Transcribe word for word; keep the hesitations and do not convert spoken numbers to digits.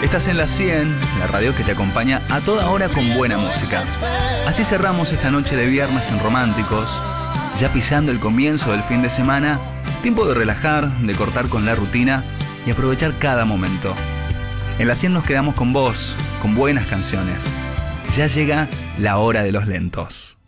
Estás en la cien, la radio que te acompaña a toda hora con buena música. Así cerramos esta noche de viernes en Románticos, ya pisando el comienzo del fin de semana, tiempo de relajar, de cortar con la rutina y aprovechar cada momento. En la cien nos quedamos con vos, con buenas canciones. Ya llega la hora de los lentos.